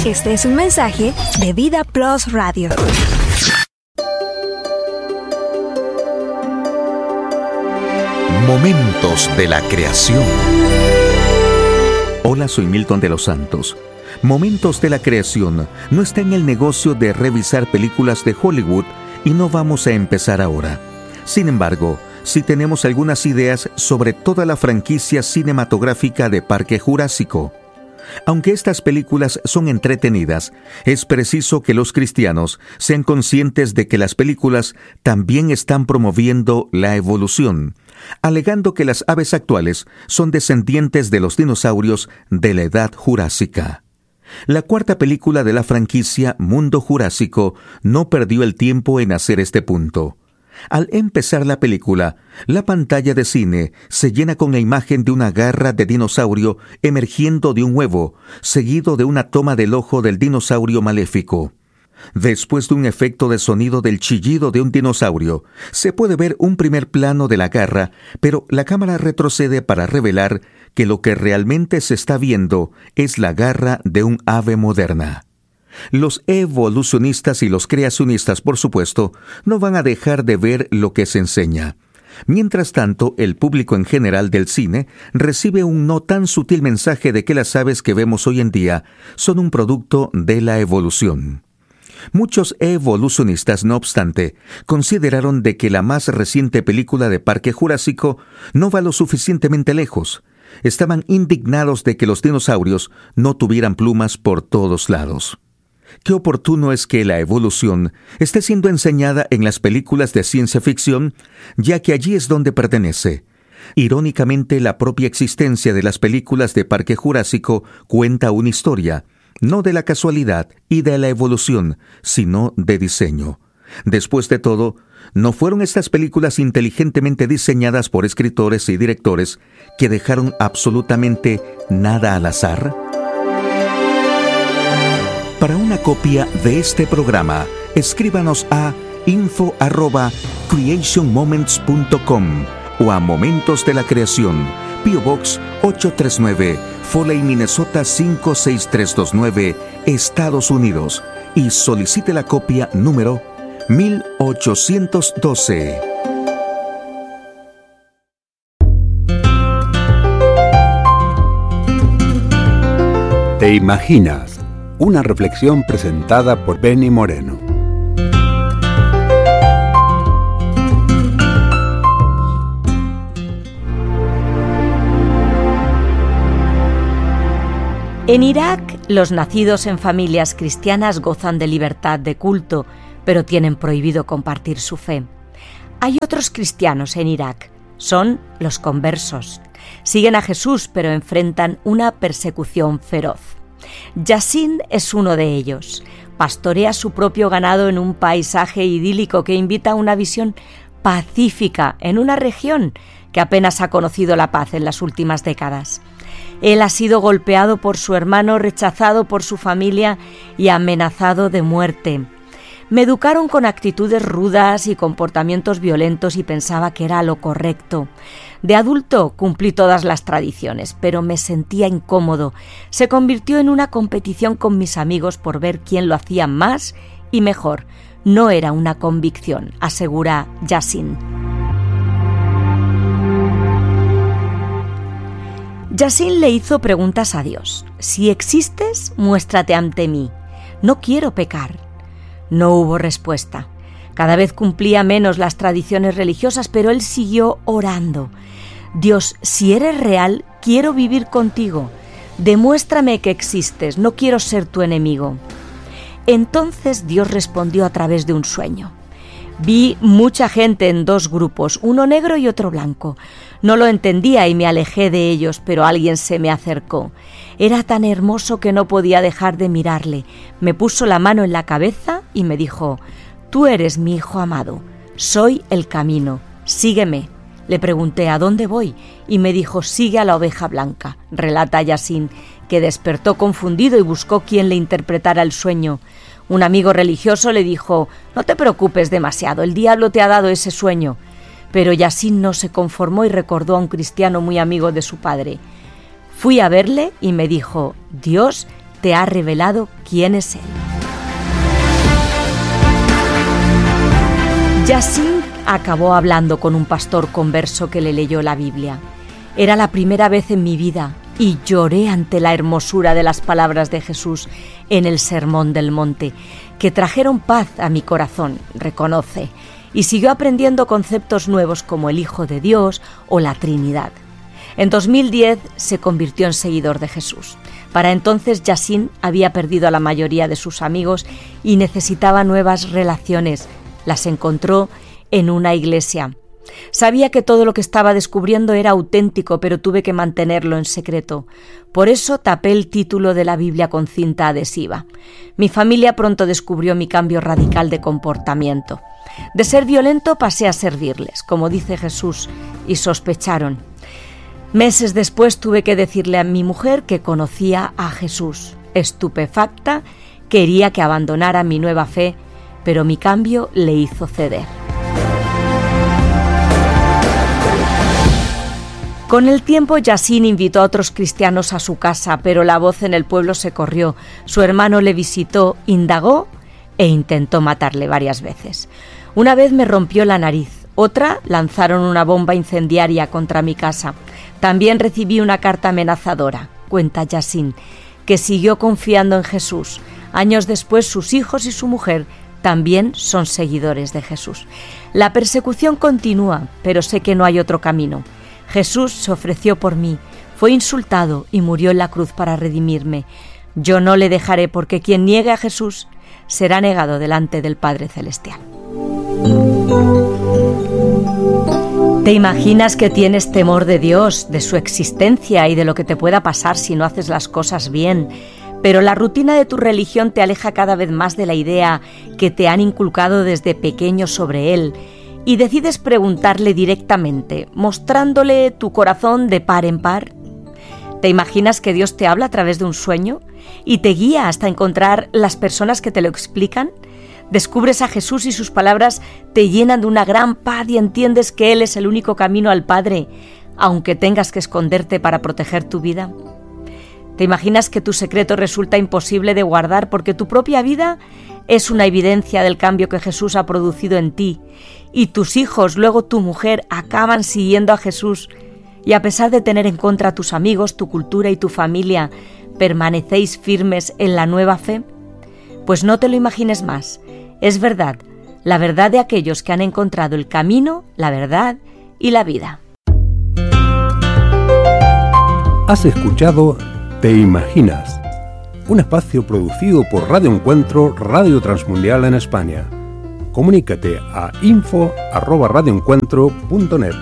Este es un mensaje de Vida Plus Radio. Momentos de la creación. Hola, soy Milton de los Santos. Momentos de la creación no está en el negocio de revisar películas de Hollywood y no vamos a empezar ahora. Sin embargo, sí tenemos algunas ideas sobre toda la franquicia cinematográfica de Parque Jurásico. Aunque estas películas son entretenidas, es preciso que los cristianos sean conscientes de que las películas también están promoviendo la evolución, alegando que las aves actuales son descendientes de los dinosaurios de la Edad Jurásica. La cuarta película de la franquicia Mundo Jurásico no perdió el tiempo en hacer este punto. Al empezar la película, la pantalla de cine se llena con la imagen de una garra de dinosaurio emergiendo de un huevo, seguido de una toma del ojo del dinosaurio maléfico. Después de un efecto de sonido del chillido de un dinosaurio, se puede ver un primer plano de la garra, pero la cámara retrocede para revelar que lo que realmente se está viendo es la garra de un ave moderna. Los evolucionistas y los creacionistas, por supuesto, no van a dejar de ver lo que se enseña. Mientras tanto, el público en general del cine recibe un no tan sutil mensaje de que las aves que vemos hoy en día son un producto de la evolución. Muchos evolucionistas, no obstante, consideraron de que la más reciente película de Parque Jurásico no va lo suficientemente lejos. Estaban indignados de que los dinosaurios no tuvieran plumas por todos lados. Qué oportuno es que la evolución esté siendo enseñada en las películas de ciencia ficción, ya que allí es donde pertenece. Irónicamente, la propia existencia de las películas de Parque Jurásico cuenta una historia, no de la casualidad y de la evolución, sino de diseño. Después de todo, ¿no fueron estas películas inteligentemente diseñadas por escritores y directores que dejaron absolutamente nada al azar? Para una copia de este programa, escríbanos a info@creationmoments.com o a Momentos de la Creación, P.O. Box 839, Foley, Minnesota 56329, Estados Unidos, y solicite la copia número 1812. ¿Te imaginas? Una reflexión presentada por Benny Moreno. En Irak, los nacidos en familias cristianas gozan de libertad de culto, pero tienen prohibido compartir su fe. Hay otros cristianos en Irak, son los conversos. Siguen a Jesús, pero enfrentan una persecución feroz. Yassin es uno de ellos. Pastorea su propio ganado en un paisaje idílico que invita a una visión pacífica en una región que apenas ha conocido la paz en las últimas décadas. Él ha sido golpeado por su hermano, rechazado por su familia y amenazado de muerte. Me educaron con actitudes rudas y comportamientos violentos y pensaba que era lo correcto. De adulto cumplí todas las tradiciones, pero me sentía incómodo. Se convirtió en una competición con mis amigos por ver quién lo hacía más y mejor. No era una convicción, asegura Yassin. Yassin le hizo preguntas a Dios. Si existes, muéstrate ante mí. No quiero pecar. No hubo respuesta. Cada vez cumplía menos las tradiciones religiosas, pero él siguió orando. Dios, si eres real, quiero vivir contigo. Demuéstrame que existes, no quiero ser tu enemigo. Entonces Dios respondió a través de un sueño. Vi mucha gente en dos grupos, uno negro y otro blanco. No lo entendía y me alejé de ellos, pero alguien se me acercó. Era tan hermoso que no podía dejar de mirarle. Me puso la mano en la cabeza y me dijo: «Tú eres mi hijo amado, soy el camino, sígueme». Le pregunté ¿a dónde voy? Y me dijo: «Sigue a la oveja blanca», relata Yassin, que despertó confundido y buscó quien le interpretara el sueño. Un amigo religioso le dijo: «No te preocupes demasiado, el diablo te ha dado ese sueño». Pero Yassin no se conformó y recordó a un cristiano muy amigo de su padre. Fui a verle y me dijo: «Dios te ha revelado quién es Él. Yasin acabó hablando con un pastor converso que le leyó la Biblia. Era la primera vez en mi vida y lloré ante la hermosura de las palabras de Jesús en el Sermón del Monte, que trajeron paz a mi corazón, reconoce, y siguió aprendiendo conceptos nuevos como el Hijo de Dios o la Trinidad. En 2010 se convirtió en seguidor de Jesús. Para entonces Yasin había perdido a la mayoría de sus amigos y necesitaba nuevas relaciones. Las encontró en una iglesia. Sabía que todo lo que estaba descubriendo era auténtico, pero tuve que mantenerlo en secreto. Por eso tapé el título de la Biblia con cinta adhesiva. Mi familia pronto descubrió mi cambio radical de comportamiento. De ser violento pasé a servirles, como dice Jesús, y sospecharon. Meses después tuve que decirle a mi mujer que conocía a Jesús. Estupefacta, quería que abandonara mi nueva fe, pero mi cambio le hizo ceder. Con el tiempo, Yasin invitó a otros cristianos a su casa, pero la voz en el pueblo se corrió. Su hermano le visitó, indagó e intentó matarle varias veces. Una vez me rompió la nariz, otra lanzaron una bomba incendiaria contra mi casa. También recibí una carta amenazadora, cuenta Yasin, que siguió confiando en Jesús. Años después, sus hijos y su mujer también son seguidores de Jesús. La persecución continúa, pero sé que no hay otro camino. Jesús se ofreció por mí, fue insultado y murió en la cruz para redimirme. Yo no le dejaré, porque quien niegue a Jesús será negado delante del Padre Celestial. ¿Te imaginas que tienes temor de Dios, de su existencia y de lo que te pueda pasar si no haces las cosas bien? Pero la rutina de tu religión te aleja cada vez más de la idea que te han inculcado desde pequeño sobre Él, y decides preguntarle directamente, mostrándole tu corazón de par en par. ¿Te imaginas que Dios te habla a través de un sueño y te guía hasta encontrar las personas que te lo explican? Descubres a Jesús y sus palabras te llenan de una gran paz y entiendes que Él es el único camino al Padre, aunque tengas que esconderte para proteger tu vida. ¿Te imaginas que tu secreto resulta imposible de guardar porque tu propia vida es una evidencia del cambio que Jesús ha producido en ti y tus hijos, luego tu mujer, acaban siguiendo a Jesús y a pesar de tener en contra a tus amigos, tu cultura y tu familia, permanecéis firmes en la nueva fe? Pues no te lo imagines más. Es verdad, la verdad de aquellos que han encontrado el camino, la verdad y la vida. Has escuchado Te Imaginas, un espacio producido por Radio Encuentro, Radio Transmundial en España. Comunícate a info@radioencuentro.net.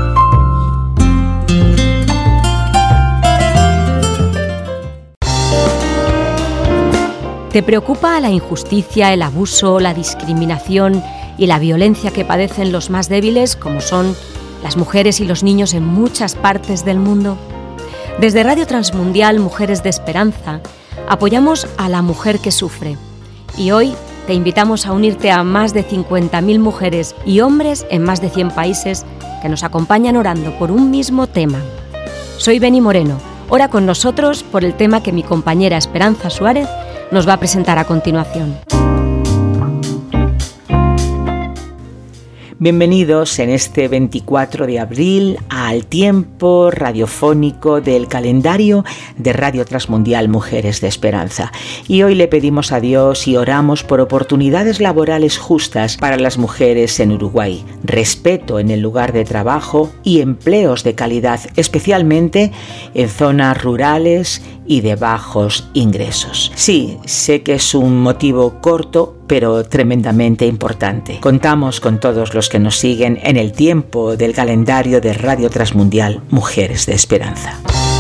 ¿Te preocupa la injusticia, el abuso, la discriminación y la violencia que padecen los más débiles, como son las mujeres y los niños en muchas partes del mundo? Desde Radio Transmundial Mujeres de Esperanza apoyamos a la mujer que sufre y hoy te invitamos a unirte a más de 50.000 mujeres y hombres en más de 100 países que nos acompañan orando por un mismo tema. Soy Beni Moreno. Ora con nosotros por el tema que mi compañera Esperanza Suárez nos va a presentar a continuación. Bienvenidos en este 24 de abril al tiempo radiofónico del calendario de Radio Transmundial Mujeres de Esperanza. Y hoy le pedimos a Dios y oramos por oportunidades laborales justas para las mujeres en Uruguay, respeto en el lugar de trabajo y empleos de calidad, especialmente en zonas rurales y de bajos ingresos. Sí, sé que es un motivo corto, pero tremendamente importante. Contamos con todos los que nos siguen en el tiempo del calendario de Radio Transmundial Mujeres de Esperanza.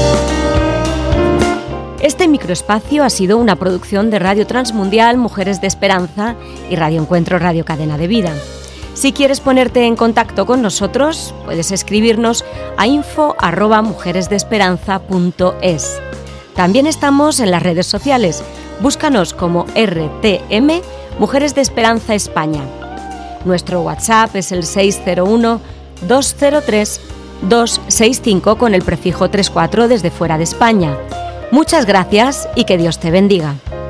Este microespacio ha sido una producción de Radio Transmundial Mujeres de Esperanza y Radio Encuentro Radio Cadena de Vida. Si quieres ponerte en contacto con nosotros, puedes escribirnos a info@mujeresdeesperanza.es. También estamos en las redes sociales. Búscanos como RTM Mujeres de Esperanza España. Nuestro WhatsApp es el 601-203-265 con el prefijo 34 desde fuera de España. Muchas gracias y que Dios te bendiga.